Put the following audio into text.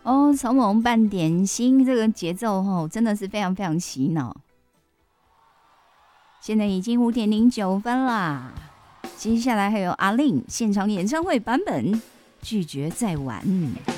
哦，草蜢拌点心，这个节奏真的是非常非常洗脑。现在已经5:09啦，接下来还有阿令现场演唱会版本，拒绝再玩。